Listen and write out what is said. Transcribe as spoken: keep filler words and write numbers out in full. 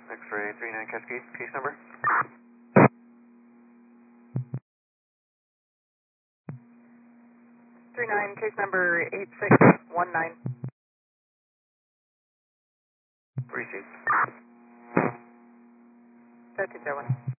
X-ray three nine Cascade, case number? three nine, case number eight six one nine. Received. thirteen zero one.